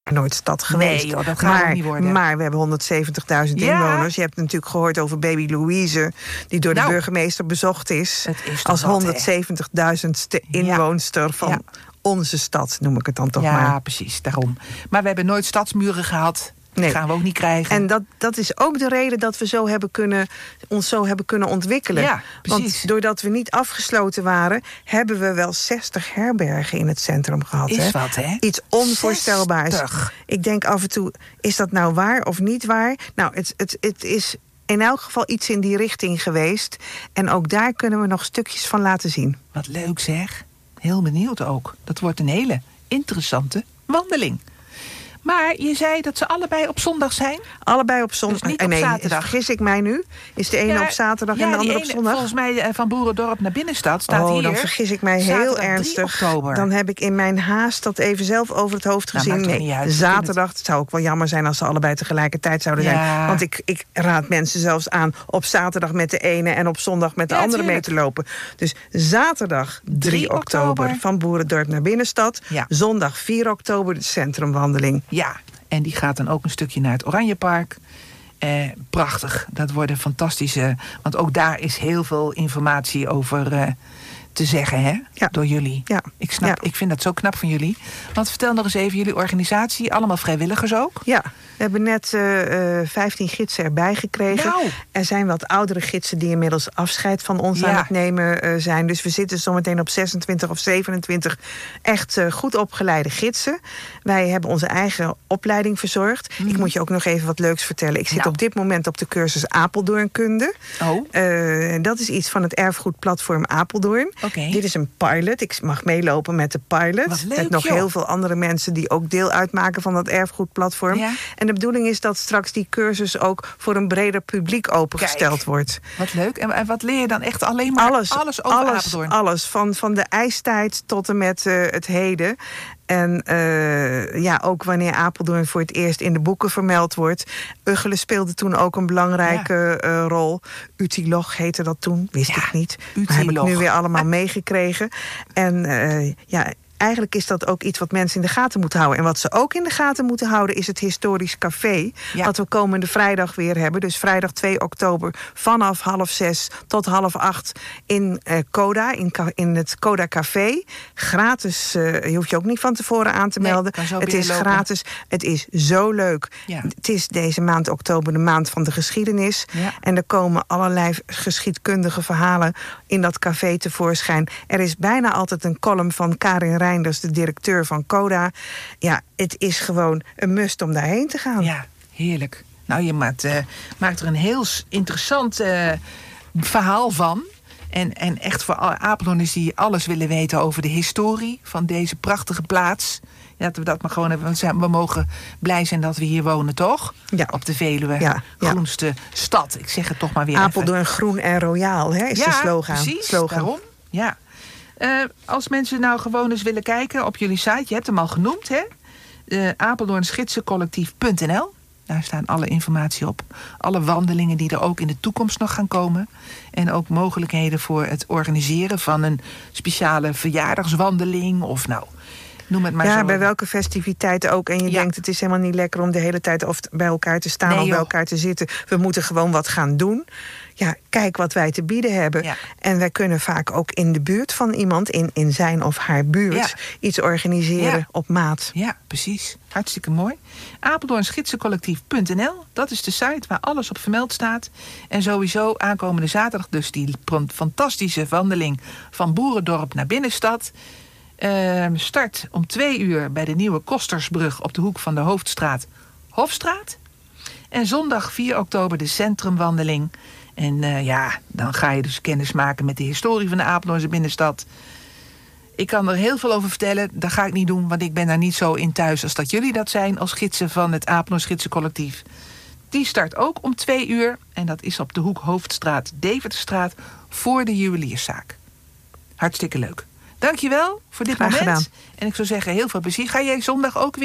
nooit stad geweest. Nee joh, dat gaat ook niet worden. Maar we hebben 170.000 inwoners. Je hebt natuurlijk gehoord over Baby Louise, die door de burgemeester bezocht is. Als 170.000ste inwoonster van onze stad, noem ik het dan toch maar. Ja, precies, daarom. Maar we hebben nooit stadsmuren gehad. Nee. Dat gaan we ook niet krijgen. En dat is ook de reden dat we ons zo hebben kunnen ontwikkelen. Ja, precies. Want doordat we niet afgesloten waren, hebben we wel 60 herbergen in het centrum gehad. Is wat, hè? Iets onvoorstelbaars. 60. Ik denk af en toe, is dat nou waar of niet waar? Nou, het is in elk geval iets in die richting geweest. En ook daar kunnen we nog stukjes van laten zien. Wat leuk zeg. Heel benieuwd ook. Dat wordt een hele interessante wandeling. Maar je zei dat ze allebei op zondag zijn? Allebei op zondag. Dus niet op zaterdag. Vergis ik mij nu? Is de ene op zaterdag en de andere op zondag? Volgens mij van Boerendorp naar Binnenstad staat hier. Dan vergis ik mij heel ernstig. 3 oktober. Dan heb ik in mijn haast dat even zelf over het hoofd gezien. Nee, zaterdag. Het zou ook wel jammer zijn als ze allebei tegelijkertijd zouden zijn. Want ik raad mensen zelfs aan op zaterdag met de ene en op zondag met de andere mee te lopen. Dus zaterdag 3 oktober van Boerendorp naar Binnenstad. Ja. Zondag 4 oktober de centrumwandeling. Ja, en die gaat dan ook een stukje naar het Oranjepark. Prachtig, dat worden fantastische... Want ook daar is heel veel informatie over te zeggen, hè? Ja. Door jullie. Ja. Ik vind dat zo knap van jullie. Want vertel nog eens even, jullie organisatie, allemaal vrijwilligers ook? Ja, we hebben net 15 gidsen erbij gekregen. Nou. Er zijn wat oudere gidsen die inmiddels afscheid van ons aan het nemen zijn. Dus we zitten zometeen op 26 of 27 echt goed opgeleide gidsen. Wij hebben onze eigen opleiding verzorgd. Ik moet je ook nog even wat leuks vertellen. Ik zit op dit moment op de cursus Apeldoornkunde. Dat is iets van het erfgoedplatform Apeldoorn. Dit is een pilot. Ik mag meelopen met de pilot. Wat leuk, met nog heel veel andere mensen die ook deel uitmaken van dat erfgoedplatform. Ja. En de bedoeling is dat straks die cursus ook voor een breder publiek opengesteld wordt. Wat leuk. En wat leer je dan echt alleen maar? Alles over Apeldoorn? Alles. Van de ijstijd tot en met het heden. En ook wanneer Apeldoorn voor het eerst in de boeken vermeld wordt. Uggelen speelde toen ook een belangrijke rol. Utilog heette dat toen, wist ik niet. Maar heb ik nu weer allemaal meegekregen. En eigenlijk is dat ook iets wat mensen in de gaten moeten houden. En wat ze ook in de gaten moeten houden is het historisch café. Ja. Wat we komende vrijdag weer hebben. Dus vrijdag 2 oktober vanaf 5:30 tot 7:30 in Coda. In het Coda Café. Gratis. Je hoeft je ook niet van tevoren aan te melden. Het is gratis. Het is zo leuk. Ja. Het is deze maand oktober de maand van de geschiedenis. Ja. En er komen allerlei geschiedkundige verhalen in dat café tevoorschijn. Er is bijna altijd een column van Karin Reinders, de directeur van Coda. Ja, het is gewoon een must om daarheen te gaan. Ja, heerlijk. Nou, je maakt er een heel interessant verhaal van. En echt voor Apeldoorners die alles willen weten over de historie van deze prachtige plaats. Ja, dat we dat maar gewoon hebben. We mogen blij zijn dat we hier wonen, toch? Ja. Op de Veluwe. Groenste stad. Ik zeg het toch maar weer Apeldoorn groen en royaal, hè, is de slogan. Precies, daarom. Ja. Als mensen nou gewoon eens willen kijken op jullie site, je hebt hem al genoemd, hè? Apeldoornschitsencollectief.nl. Daar staan alle informatie op. Alle wandelingen die er ook in de toekomst nog gaan komen. En ook mogelijkheden voor het organiseren van een speciale verjaardagswandeling. Of noem het maar zo. Ja, bij welke festiviteit ook. En je denkt, het is helemaal niet lekker om de hele tijd of bij elkaar te staan of bij elkaar te zitten. We moeten gewoon wat gaan doen. Ja, kijk wat wij te bieden hebben. Ja. En wij kunnen vaak ook in de buurt van iemand, in zijn of haar buurt, iets organiseren op maat. Ja, precies. Hartstikke mooi. Apeldoornschitsencollectief.nl. Dat is de site waar alles op vermeld staat. En sowieso aankomende zaterdag dus die fantastische wandeling van Boerendorp naar Binnenstad. Start om 2 uur bij de nieuwe Kostersbrug op de hoek van de Hoofdstraat Hofstraat. En zondag 4 oktober de centrumwandeling. En dan ga je dus kennis maken met de historie van de Apeldoornse binnenstad. Ik kan er heel veel over vertellen. Dat ga ik niet doen, want ik ben daar niet zo in thuis als dat jullie dat zijn als gidsen van het Apeldoorns Gidsencollectief. Die start ook om 2 uur. En dat is op de hoek Hoofdstraat, Deventerstraat voor de juwelierszaak. Hartstikke leuk. Dankjewel voor dit moment. Gedaan. En ik zou zeggen, heel veel plezier. Ga jij zondag ook weer?